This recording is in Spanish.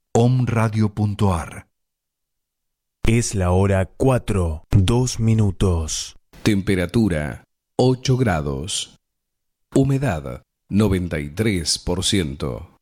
omradio.ar. Es la hora 4:02. Temperatura 8 grados. Humedad 93%.